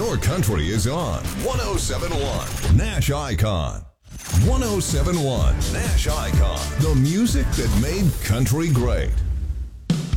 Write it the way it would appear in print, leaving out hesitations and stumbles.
Your country is on 1071 Nash Icon. 1071 Nash Icon. The music that made country great.